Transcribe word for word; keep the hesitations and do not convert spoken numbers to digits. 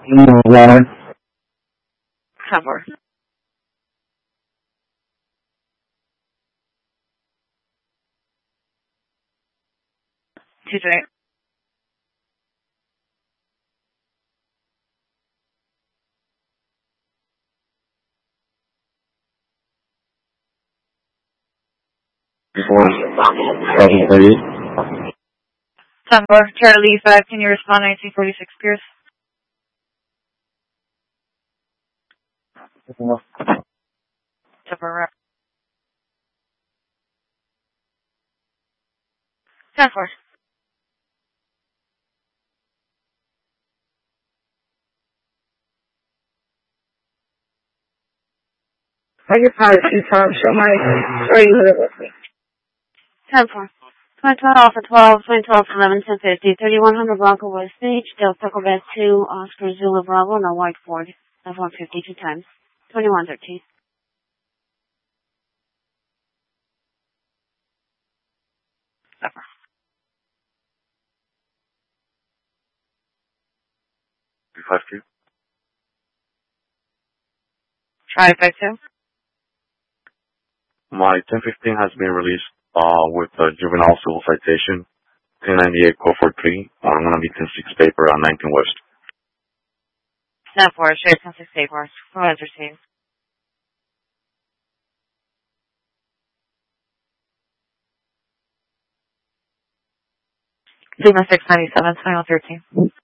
One. Cover. Two three. Four. Seven thirty. Cover. Charlie five. Can you respond? nineteen forty-six Pierce. Cover. ten four. I get fired two times, so my sorry you live with me. ten four. twenty twelve Alpha twelve, twenty twelve eleven, ten fifty, thirty-one hundred Bronco West Beach, Del Taco Bed two, Oscar Zulu Bravo, no White Ford, F one fifty two times, twenty-one thirteen. Cover. Two five two. Charlie five two. My ten fifteen has been released uh, with a juvenile civil citation, ten ninety-eight code for three. I'm going to be ten six paper on nineteen West. ten four, straight ten six paper, four as received. Lima six ninety-seven, twenty-one thirteen.